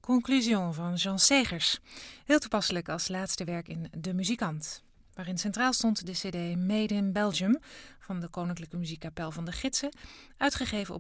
Conclusion van Jean Segers. Heel toepasselijk als laatste werk in De Muzikant, waarin centraal stond de cd Made in Belgium van de Koninklijke Muziekkapel van de Gidsen, uitgegeven op